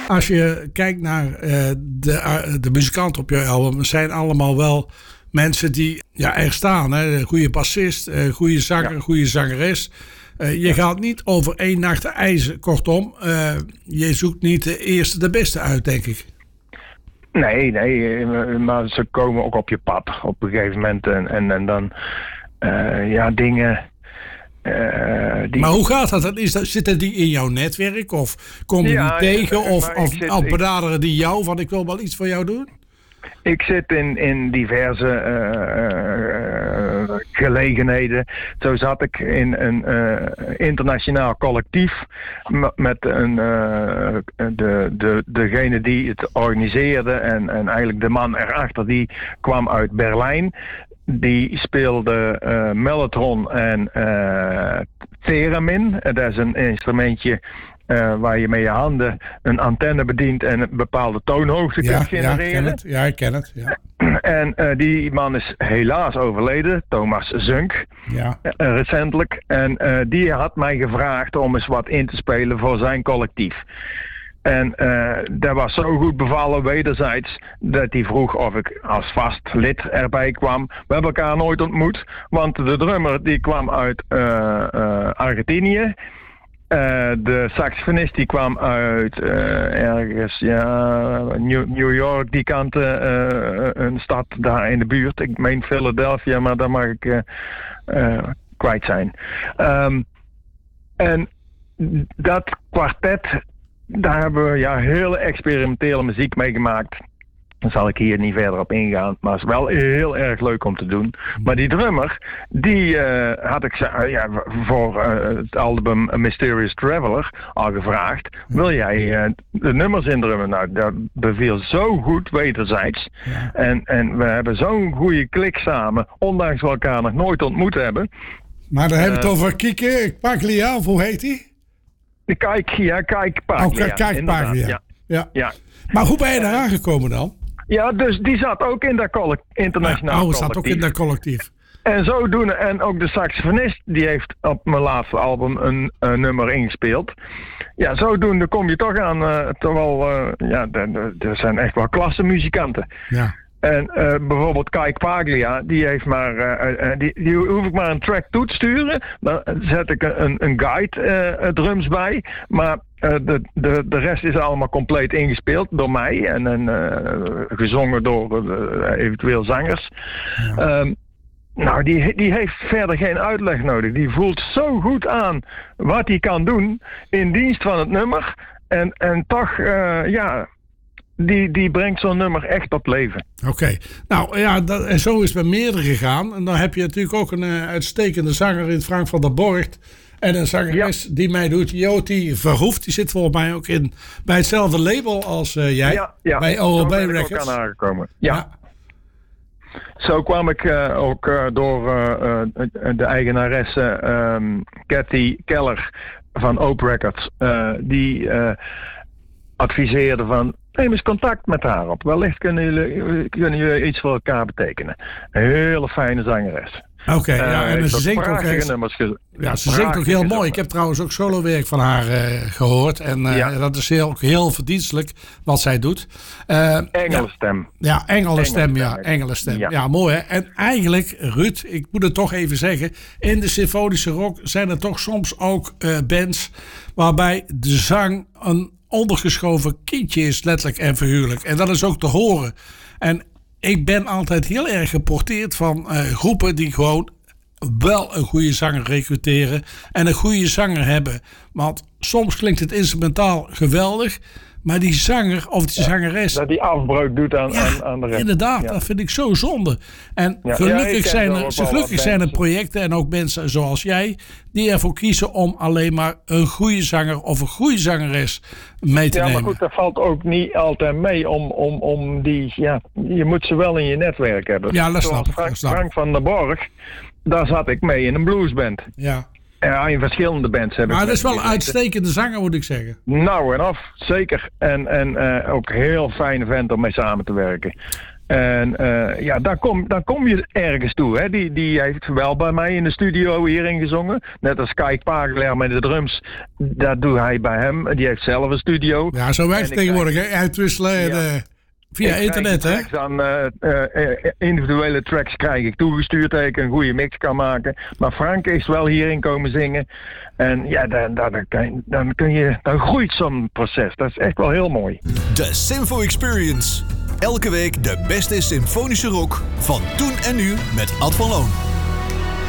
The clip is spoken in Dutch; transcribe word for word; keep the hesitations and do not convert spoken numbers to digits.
Als je kijkt naar uh, de, uh, de muzikanten op je album, zijn allemaal wel mensen die ja, er staan. Hè? Goede bassist, uh, goede zanger, ja. goede zangeres. Uh, je ja. gaat niet over één nacht ijzer. Kortom, uh, je zoekt niet de eerste de beste uit, denk ik. Nee, nee, maar ze komen ook op je pad op een gegeven moment. En, en, en dan, uh, ja, dingen... Uh, die... Maar hoe gaat dat? Is dat? Zitten die in jouw netwerk? Of kom je ja, die tegen? Ja, of of zit, al benaderen die jou van ik wil wel iets voor jou doen? Ik zit in, in diverse uh, uh, gelegenheden. Zo zat ik in een uh, internationaal collectief m- met een, uh, de, de, degene die het organiseerde en, en eigenlijk de man erachter, die kwam uit Berlijn. Die speelde uh, mellotron en uh, theremin. Dat is een instrumentje uh, waar je met je handen een antenne bedient en een bepaalde toonhoogte ja, kunt genereren. Ja, ik ken het. Ja, ik ken het. Ja. En uh, die man is helaas overleden, Thomas Zunk, ja. uh, recentelijk. En uh, die had mij gevraagd om eens wat in te spelen voor zijn collectief. En uh, dat was zo goed bevallen wederzijds dat hij vroeg of ik als vast lid erbij kwam. We hebben elkaar nooit ontmoet, want de drummer die kwam uit uh, uh, Argentinië. Uh, de saxofonist die kwam uit uh, ergens, ja, New, New York, die kant, uh, een stad daar in de buurt. Ik meen Philadelphia, maar daar mag ik uh, uh, kwijt zijn. Um, en dat kwartet... Daar hebben we ja, hele experimentele muziek mee gemaakt. Daar zal ik hier niet verder op ingaan. Maar het is wel heel erg leuk om te doen. Maar die drummer, die uh, had ik uh, ja, voor uh, het album A Mysterious Traveler al gevraagd. Wil jij uh, de nummers indrummen? Nou, dat beviel zo goed wederzijds. Ja. En, en we hebben zo'n goede klik samen. Ondanks we elkaar nog nooit ontmoet hebben. Maar dan uh, hebben we het over Kike Paglia, of hoe heet die? De kijk, ja, kijk, Paglia. Oh, kijk, Paglia. Ja. Ja. Ja. Maar hoe ben je daar aangekomen dan? Ja, dus die zat ook in dat collect- internationaal ja, oh, collectief. zat ook in dat collectief. En zodoende, en ook de saxofonist, die heeft op mijn laatste album een, een nummer ingespeeld. Ja, zodoende kom je toch aan, uh, toch wel, uh, ja, er zijn echt wel klasse muzikanten. Ja. En uh, bijvoorbeeld Kijk Paglia, die heeft maar, uh, uh, die, die hoef ik maar een track toe te sturen. Dan zet ik een, een guide uh, drums bij. Maar uh, de, de, de rest is allemaal compleet ingespeeld door mij. En, en uh, gezongen door uh, eventueel zangers. Ja. Um, nou, die, die heeft verder geen uitleg nodig. Die voelt zo goed aan wat hij kan doen in dienst van het nummer. En, en toch, uh, ja... Die, die brengt zo'n nummer echt op leven. Oké. Okay. Nou ja, dat, en zo is het bij meerdere gegaan. En dan heb je natuurlijk ook een uh, uitstekende zanger in Frank van der Borgt. En een zangeres ja. die mij doet, Joti Verhoef. Die zit volgens mij ook in bij hetzelfde label als uh, jij. Ja, ja. Bij O L B Records. Ook aan aangekomen. Ja. ja. Zo kwam ik uh, ook uh, door uh, uh, de eigenaresse um, Cathy Keller van Oak Records. Uh, die uh, adviseerde van... Neem eens contact met haar op. Wellicht kunnen jullie, kunnen jullie iets voor elkaar betekenen. Een hele fijne zangeres. Oké, okay, ja, uh, en ze zingt ook, ge- ja, ze zingt ook heel mooi. Nummers. Ik heb trouwens ook solowerk van haar uh, gehoord. En uh, ja. dat is heel, heel verdienstelijk wat zij doet. Uh, Engelenstem. Ja, ja engelenstem, ja. Engelenstem. Ja. ja, mooi hè. En eigenlijk, Ruud, ik moet het toch even zeggen. In de symfonische rock zijn er toch soms ook uh, bands waarbij de zang een ondergeschoven kindje is, letterlijk en figuurlijk. En dat is ook te horen. En ik ben altijd heel erg geporteerd van uh, groepen die gewoon wel een goede zanger recruteren en een goede zanger hebben. Want soms klinkt het instrumentaal geweldig, maar die zanger of die ja, zangeres... Dat die afbreuk doet aan, ja, aan, aan de rest. Inderdaad, ja. dat vind ik zo zonde. En ja, gelukkig, ja, zijn, er, gelukkig zijn er projecten en ook mensen zoals jij... die ervoor kiezen om alleen maar een goede zanger of een goede zangeres mee te ja, nemen. Ja, maar goed, dat valt ook niet altijd mee om, om, om die... Ja, je moet ze wel in je netwerk hebben. Ja, dat snap ik. Frank, Frank van der Borg, daar zat ik mee in een bluesband. Ja. Ja, in verschillende bands heb ik. Maar dat is wel een uitstekende zanger, moet ik zeggen. Nou en af, zeker. En, en uh, ook heel fijne vent om mee samen te werken. En uh, ja, dan kom, dan kom je ergens toe. Hè. Die, die heeft wel bij mij in de studio hierin gezongen. Net als Kijk Pagelaar met de drums. Dat doet hij bij hem. Die heeft zelf een studio. Ja, zo werkt het tegenwoordig. Krijg, hè? Uitwisselen ja. uh, via ik internet. Hè? Dan uh, uh, individuele tracks krijg ik toegestuurd. Dat ik een goede mix kan maken. Maar Frank is wel hierin komen zingen. En ja, dan, dan, dan, dan, kun je, dan groeit zo'n proces. Dat is echt wel heel mooi. De Sinfo Experience. Elke week de beste symfonische rock van toen en nu met Ad van Loon.